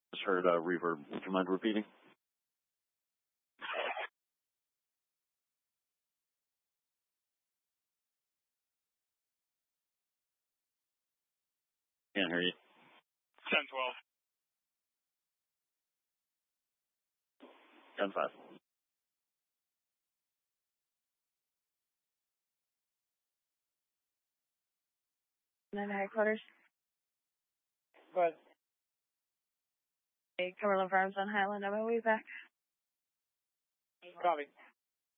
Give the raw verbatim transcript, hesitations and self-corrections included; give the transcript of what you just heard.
Just heard uh, reverb. Would you mind repeating? Can't hear you. ten twelve. ten five. Nine headquarters. Go ahead. Hey, Cumberland Farms on Highland. I'm on my way back. Copy.